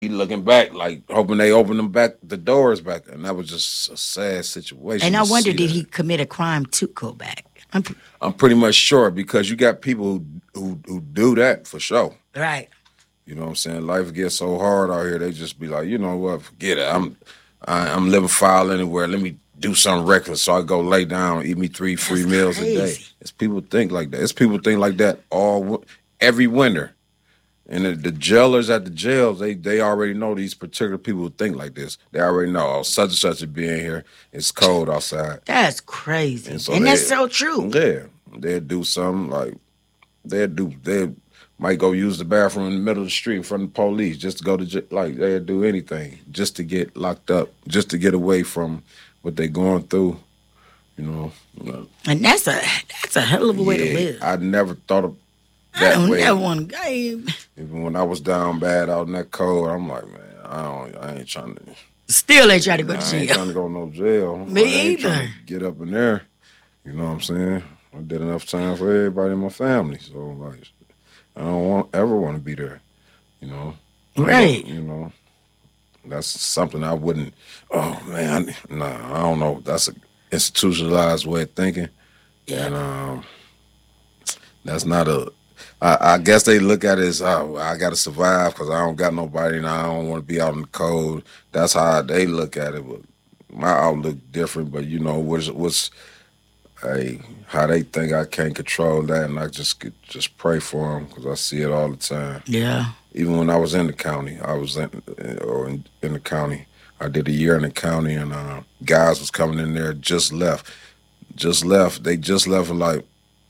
he looking back, like hoping they open them back the doors back, and that was just a sad situation And I to wonder, see did that. he commit a crime to go back? I'm pretty much sure because you got people who do that for sure. Right. You know what I'm saying? Life gets so hard out here. They just be like, you know what? Forget it. I'm living foul anywhere. Let me do something reckless so I go lay down, eat me three free That's meals a day. crazy. It's people think like that. It's people think like that every winter. And the jailers at the jails, they already know these particular people who think like this. They already know, oh, such and such is being here. It's cold outside. That's crazy. And so And that's so true. yeah, they'll do something like they might go use the bathroom in the middle of the street in front of the police just to go to like they'll do anything just to get locked up, just to get away from what they're going through. You know, And that's a hell of a way to live. I never thought of I that don't way. never want to go. Even when I was down bad out in that cold, I'm like, man, I ain't trying to. Still ain't trying to go to I ain't jail. trying to go to no jail. Me I ain't either. trying to get up in there. You know what I'm saying? I did enough time for everybody in my family, so like, I don't ever want to be there. You know, Right. You know, that's something I wouldn't. Oh man, nah, I don't know. That's an institutionalized way of thinking, and that's not a. I guess they look at it as, oh, I got to survive because I don't got nobody and I don't want to be out in the cold. That's how they look at it. But my outlook different. But you know, what's how they think I can't control that, and I just pray for them because I see it all the time. Yeah. Even when I was in the county, I was in the county. I did a year in the county, and guys was coming in there just left. They just left for like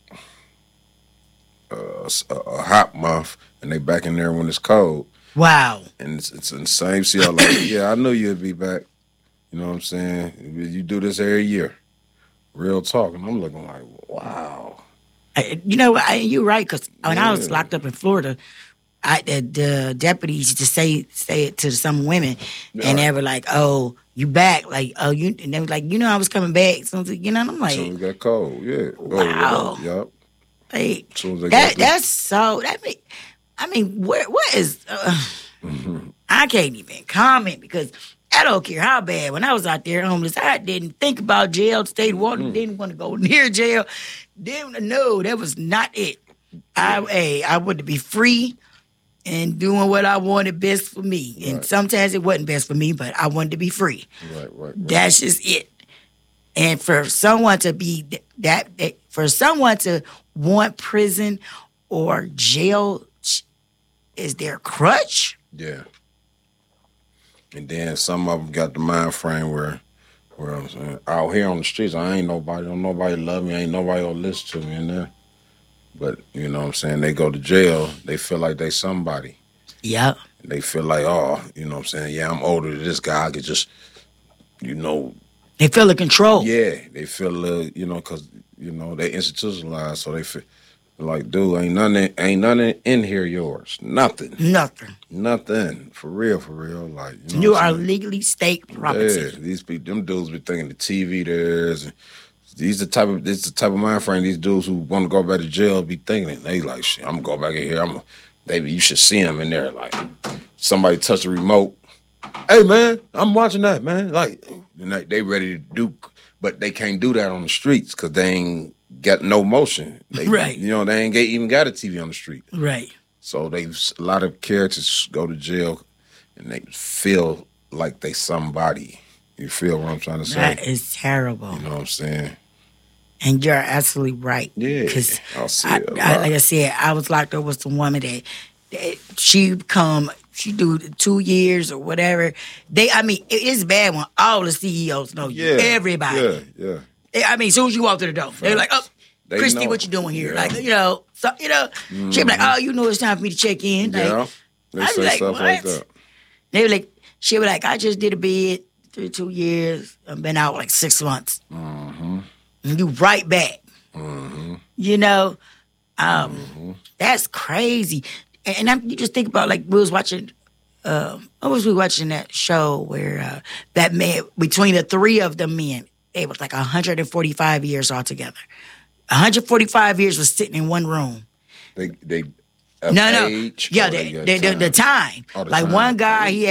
a hot month, and they back in there when it's cold. Wow. And it's in the same CL. Like, yeah, I knew you'd be back. You know what I'm saying? You do this every year. Real talk. And I'm looking like, wow. You know, you're right, because when I was Yeah. locked up in Florida, the deputies used to say it to some women, and they were like, "Oh, you back?" Like, "Oh, you," and they were like, "You know, I was coming back." So you know, and I'm As soon like, as it got cold, yeah. Wow. Oh, yup. "Hey, As soon as they got that's so." I mean, what is? I can't even comment because I don't care how bad. When I was out there homeless, I didn't think about jail. Stayed wanted, didn't want to go near jail. Didn't know that was not it. I wanted to be free and doing what I wanted best for me. And Right. sometimes it wasn't best for me, but I wanted to be free. Right. That's just it. And for someone to be for someone to want prison or jail is their crutch. Yeah. And then some of them got the mind frame where I'm saying, out here on the streets, I ain't nobody, don't nobody love me, ain't nobody gonna listen to me in there. But you know what I'm saying, they go to jail, they feel like they somebody. Yep. They feel like, oh, you know what I'm saying, yeah, I'm older than this guy, I could just, you know, They feel the control. yeah, they feel, you know, because, you know, they institutionalized, so they feel like, dude, ain't nothing in here yours. Nothing. Nothing. For real. Like, you know You what I'm are saying? legally state property. Yeah, these people, them dudes be thinking the TV theirs. And this the type of mind frame these dudes who want to go back to jail be thinking. They like, shit, I'm gonna go back in here. Baby, you should see them in there. Like, somebody touch the remote. Hey, man, I'm watching that, man. Like, and they ready to do, but they can't do that on the streets because they ain't got no motion. Right. You know, they ain't even got a TV on the street. Right. So a lot of characters go to jail and they feel like they somebody. You feel what I'm trying to say? That is terrible. You know what I'm saying? And you're absolutely right. Yeah. Because, I'll see it a lot. like I said, I was locked up with some woman that she do 2 years or whatever. It's bad when all the CEOs know you. Everybody. Yeah. I mean, as soon as you walk through the door, they're like, "Oh, They Christy, know. what you doing here?" Yeah. Like, she'd be like, "Oh, you know, it's time for me to check in." Like, Yeah. They I'd be say like, stuff like "What?" that. They were like, she'd be like, "I just did a bid through 2 years. I've been out like 6 months." Mm-hmm. And you right back. Mm-hmm. You know, that's crazy. And you just think about, like, we was watching. What was we watching that show where that man, between the three of the men, it was like 145 years altogether. 145 years was sitting in one room. They No, no. age? Yeah, Or they got the time. Oh, the Like time. one guy, he